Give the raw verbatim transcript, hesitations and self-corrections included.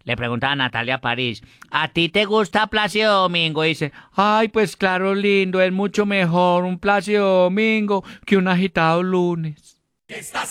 Le preguntaba a Natalia París, ¿a ti te gusta Plácido Domingo? Y dice, Ay, pues claro, lindo, es mucho mejor un Plácido Domingo que un agitado lunes.